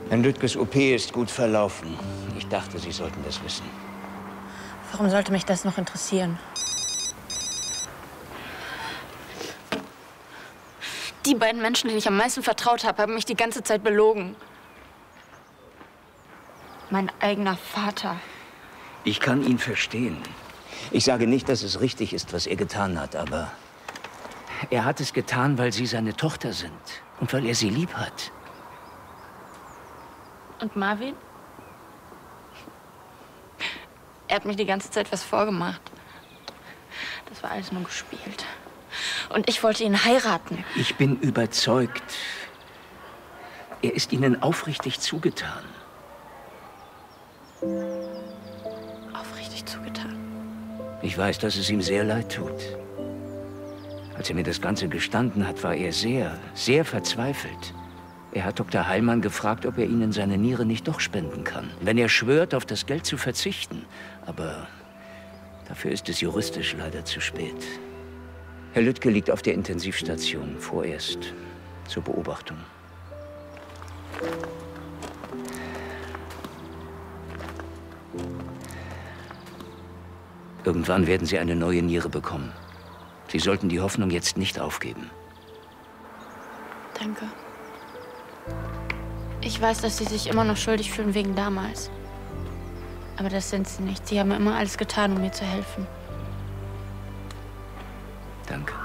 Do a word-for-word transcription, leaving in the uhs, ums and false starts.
Herrn Lüttges O P ist gut verlaufen. Ich dachte, Sie sollten das wissen. Warum sollte mich das noch interessieren? Die beiden Menschen, denen ich am meisten vertraut habe, haben mich die ganze Zeit belogen. Mein eigener Vater. Ich kann ihn verstehen. Ich sage nicht, dass es richtig ist, was er getan hat, aber er hat es getan, weil Sie seine Tochter sind und weil er Sie lieb hat. Und Marvin? Er hat mir die ganze Zeit was vorgemacht. Das war alles nur gespielt. Und ich wollte ihn heiraten. Ich bin überzeugt, er ist Ihnen aufrichtig zugetan. Aufrichtig zugetan? Ich weiß, dass es ihm sehr leid tut. Als er mir das Ganze gestanden hat, war er sehr, sehr verzweifelt. Er hat Doktor Heilmann gefragt, ob er Ihnen seine Niere nicht doch spenden kann, wenn er schwört, auf das Geld zu verzichten. Aber dafür ist es juristisch leider zu spät. Herr Lüttke liegt auf der Intensivstation, vorerst zur Beobachtung. Irgendwann werden Sie eine neue Niere bekommen. Sie sollten die Hoffnung jetzt nicht aufgeben. Danke. Ich weiß, dass Sie sich immer noch schuldig fühlen wegen damals. Aber das sind Sie nicht. Sie haben immer alles getan, um mir zu helfen. Danke.